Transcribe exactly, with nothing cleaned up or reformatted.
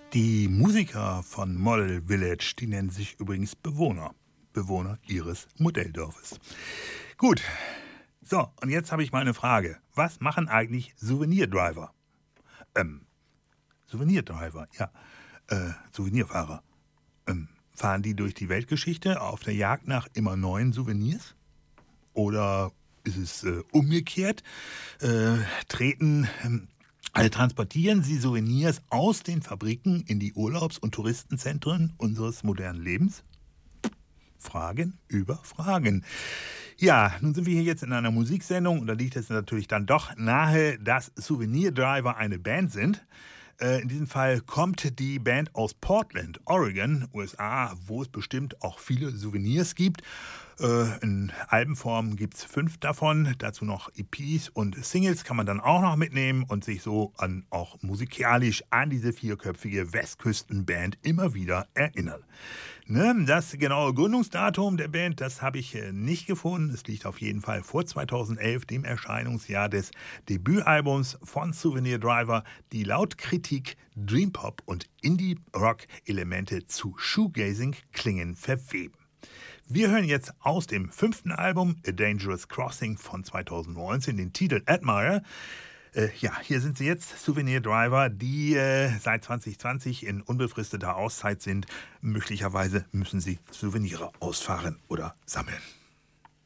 Die Musiker von Model Village, die nennen sich übrigens Bewohner. Bewohner ihres Modelldorfes. Gut, so, und jetzt habe ich mal eine Frage. Was machen eigentlich Souvenirdriver? Ähm, Souvenirdriver, ja, äh, Souvenirfahrer. Ähm, fahren die durch die Weltgeschichte auf der Jagd nach immer neuen Souvenirs? Oder ist es äh, umgekehrt? Äh, treten... Ähm, Also transportieren Sie Souvenirs aus den Fabriken in die Urlaubs- und Touristenzentren unseres modernen Lebens? Fragen über Fragen. Ja, nun sind wir hier jetzt in einer Musiksendung und da liegt es natürlich dann doch nahe, dass Souvenirdriver eine Band sind. Äh, in diesem Fall kommt die Band aus Portland, Oregon, U S A, wo es bestimmt auch viele Souvenirs gibt. Äh, in Albenform gibt es fünf davon, dazu noch E Ps und Singles kann man dann auch noch mitnehmen und sich so an, auch musikalisch an diese vierköpfige Westküstenband immer wieder erinnern. Ne, das genaue Gründungsdatum der Band, das habe ich äh, nicht gefunden. Es liegt auf jeden Fall vor zweitausendelf, dem Erscheinungsjahr des Debütalbums von Souvenirdriver, die laut Kritik Dreampop und Indie-Rock-Elemente zu Shoegazing klingen verweben. Wir hören jetzt aus dem fünften Album A Dangerous Crossing von zweitausendneunzehn den Titel Admire. Äh, ja, hier sind sie jetzt, Souvenirdriver, die äh, seit zwanzig zwanzig in unbefristeter Auszeit sind. Möglicherweise müssen sie Souvenire ausfahren oder sammeln.